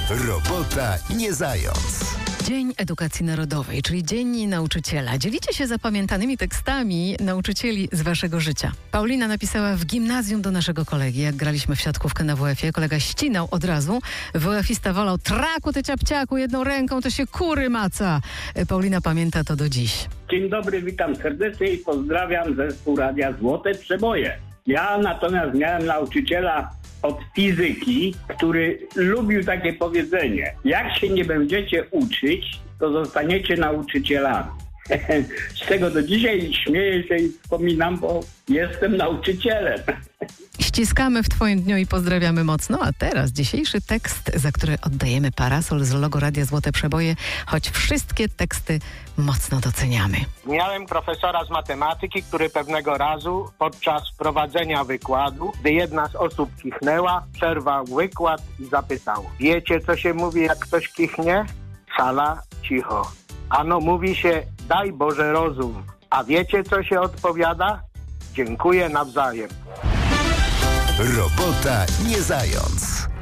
Robota nie zając. Dzień Edukacji Narodowej, czyli Dzień Nauczyciela. Dzielicie się zapamiętanymi tekstami nauczycieli z waszego życia. Paulina napisała w gimnazjum do naszego kolegi. Jak graliśmy w siatkówkę na WF-ie, kolega ścinał od razu. WF-ista wolał: traku ty ciapciaku, jedną ręką to się kury maca. Paulina pamięta to do dziś. Dzień dobry, witam serdecznie i pozdrawiam zespół Radia Złote Przeboje. Ja natomiast miałem nauczyciela od fizyki, który lubił takie powiedzenie: jak się nie będziecie uczyć, to zostaniecie nauczycielami. Z tego do dzisiaj śmieję się i wspominam, bo jestem nauczycielem. Ściskamy w twoim dniu i pozdrawiamy mocno. A teraz dzisiejszy tekst, za który oddajemy parasol z logo Radia Złote Przeboje, choć wszystkie teksty mocno doceniamy. Miałem profesora z matematyki, który pewnego razu podczas prowadzenia wykładu, gdy jedna z osób kichnęła, przerwał wykład i zapytał: wiecie, co się mówi, jak ktoś kichnie? Sala cicho. Ano mówi się: daj Boże rozum. A wiecie, co się odpowiada? Dziękuję nawzajem. Robota nie zając.